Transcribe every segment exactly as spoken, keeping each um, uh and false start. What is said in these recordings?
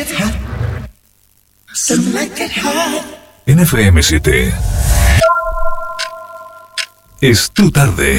it hot. Some like it hot. En F M siete. Es tu tarde.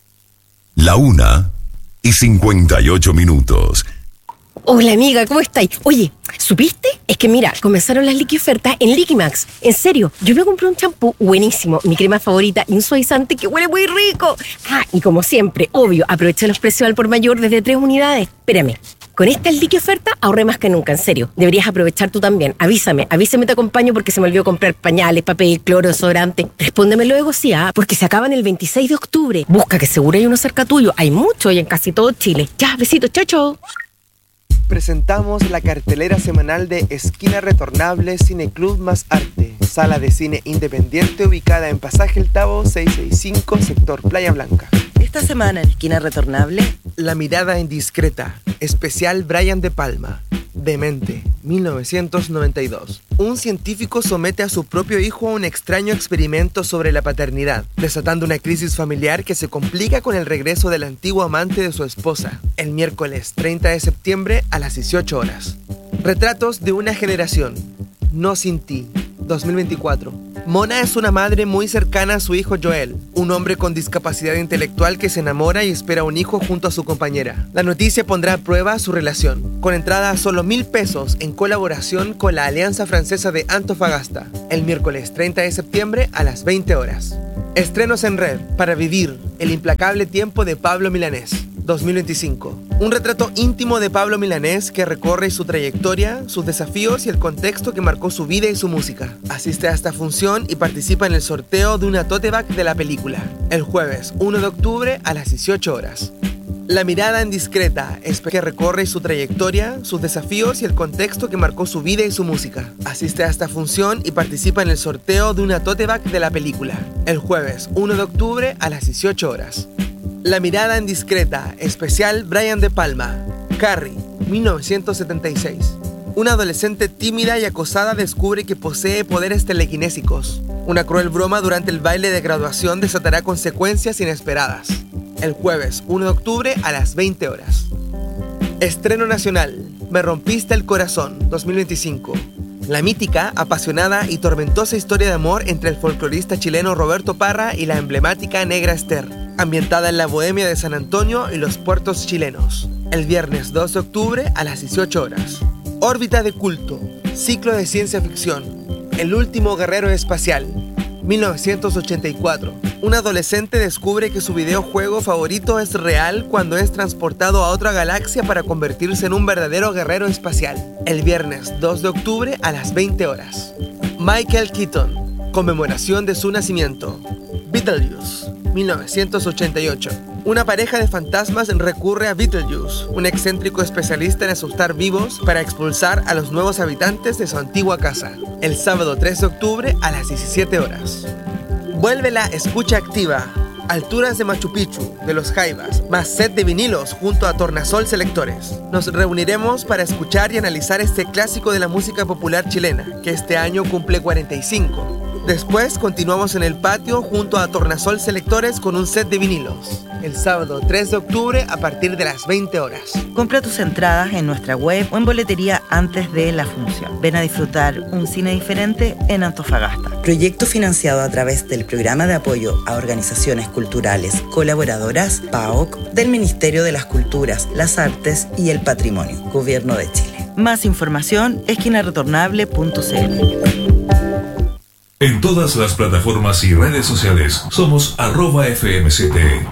La una y cincuenta y ocho minutos. Hola amiga, ¿cómo estáis? Oye, ¿supiste? Es que mira, comenzaron las Liqui ofertas en Liquimax. En serio, yo me compré un champú buenísimo, mi crema favorita y un suavizante que huele muy rico. Ah, y como siempre, obvio, aproveché los precios al por mayor desde tres unidades. Espérame, con esta Liqui oferta ahorré más que nunca, en serio. Deberías aprovechar tú también. Avísame, avísame, te acompaño porque se me olvidó comprar pañales, papel, cloro, desodorante. Respóndeme luego, sí, ah, porque se acaban el veintiséis de octubre. Busca que seguro hay uno cerca tuyo. Hay mucho y en casi todo Chile. Ya, besitos, chao, chao. Presentamos la cartelera semanal de Esquina Retornable Cine Club Más Arte, sala de cine independiente ubicada en Pasaje El Tabo seiscientos sesenta y cinco, sector Playa Blanca. Esta semana en Esquina Retornable, La mirada indiscreta, especial Brian De Palma, Demente, mil novecientos noventa y dos. Un científico somete a su propio hijo a un extraño experimento sobre la paternidad, desatando una crisis familiar que se complica con el regreso del antiguo amante de su esposa, el miércoles treinta de septiembre a las dieciocho horas. Retratos de una generación, No sin ti, dos mil veinticuatro. Mona es una madre muy cercana a su hijo Joel, un hombre con discapacidad intelectual que se enamora y espera un hijo junto a su compañera. La noticia pondrá a prueba su relación, con entrada a solo mil pesos en colaboración con la Alianza Francesa de Antofagasta, el miércoles treinta de septiembre a las veinte horas. Estrenos en red para vivir el implacable tiempo de Pablo Milanés, dos mil veinticinco. Un retrato íntimo de Pablo Milanés que recorre su trayectoria, sus desafíos y el contexto que marcó su vida y su música. Asiste a esta función y participa en el sorteo de una tote bag de la película, el jueves uno de octubre a las dieciocho horas. La mirada indiscreta es que recorre su trayectoria, sus desafíos y el contexto que marcó su vida y su música. Asiste a esta función y participa en el sorteo de una tote bag de la película, el jueves uno de octubre a las dieciocho horas. La mirada indiscreta, especial Brian De Palma, Carrie, mil novecientos setenta y seis. Una adolescente tímida y acosada descubre que posee poderes telequinésicos. Una cruel broma durante el baile de graduación desatará consecuencias inesperadas. El jueves uno de octubre a las veinte horas. Estreno nacional, Me rompiste el corazón, dos mil veinticinco. La mítica, apasionada y tormentosa historia de amor entre el folclorista chileno Roberto Parra y la emblemática Negra Esther, ambientada en la bohemia de San Antonio y los puertos chilenos. El viernes dos de octubre a las dieciocho horas. Órbita de culto, ciclo de ciencia ficción, El último guerrero espacial, mil novecientos ochenta y cuatro. Un adolescente descubre que su videojuego favorito es real cuando es transportado a otra galaxia para convertirse en un verdadero guerrero espacial. El viernes dos de octubre a las veinte horas. Michael Keaton, conmemoración de su nacimiento. Beetlejuice, mil novecientos ochenta y ocho. Una pareja de fantasmas recurre a Beetlejuice, un excéntrico especialista en asustar vivos, para expulsar a los nuevos habitantes de su antigua casa. El sábado tres de octubre a las diecisiete horas. Vuelve la escucha activa. Alturas de Machu Picchu, de los Jaivas, más set de vinilos junto a Tornasol Selectores. Nos reuniremos para escuchar y analizar este clásico de la música popular chilena, que este año cumple cuarenta y cinco. Después continuamos en el patio junto a Tornasol Selectores con un set de vinilos. El sábado tres de octubre a partir de las veinte horas. compra tus entradas en nuestra web o en boletería antes de la función. Ven a disfrutar un cine diferente en Antofagasta. Proyecto financiado a través del Programa de Apoyo a Organizaciones Culturales Colaboradoras, P A O C, del Ministerio de las Culturas, las Artes y el Patrimonio, Gobierno de Chile. Más información, esquina retornable punto c l. En todas las plataformas y redes sociales somos arroba F M siete.